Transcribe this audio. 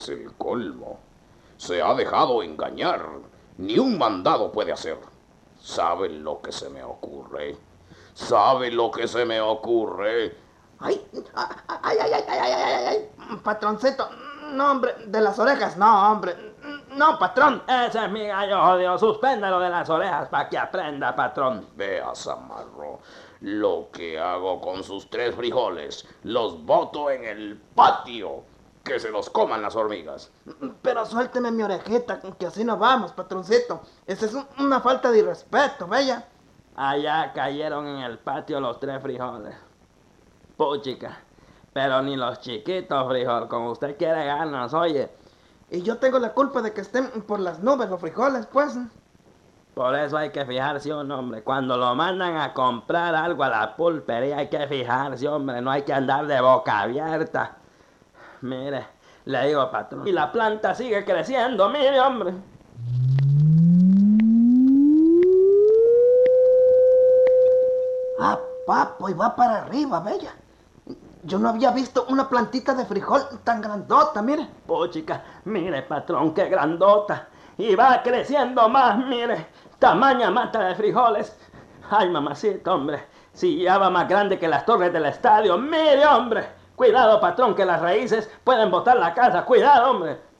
Es el colmo. Se ha dejado engañar. Ni un mandado puede hacer. ¿Sabe lo que se me ocurre? ¿Sabe lo que se me ocurre? Ay, ay, ay, ay, ay, ay, ay, ay, patroncito, no, hombre, de las orejas, no, hombre, no, patrón. Ese es mi gallo jodido. Suspéndalo de las orejas para que aprenda, patrón. Vea, Zamarro, lo que hago con sus 3 frijoles, los boto en el patio. Que se los coman las hormigas. Pero suélteme mi orejita, que así no vamos, patroncito. Esa es una falta de irrespeto, bella. Allá cayeron en el patio los 3 frijoles. Puchica, pero ni los chiquitos frijol, como usted quiere ganas, oye. Y yo tengo la culpa de que estén por las nubes los frijoles, pues. Por eso hay que fijarse, hombre. Cuando lo mandan a comprar algo a la pulpería hay que fijarse, hombre. No hay que andar de boca abierta. Mire, le digo, patrón. Y la planta sigue creciendo, mire, hombre. Ah, papo, y va para arriba, bella. Yo no había visto una plantita de frijol tan grandota, mire. Puchica, mire, patrón, qué grandota. Y va creciendo más, mire. Tamaña mata de frijoles. Ay, mamacita, hombre. Si ya va más grande que las torres del estadio. Mire, hombre. Cuidado, patrón, que las raíces pueden botar la casa. Cuidado, hombre.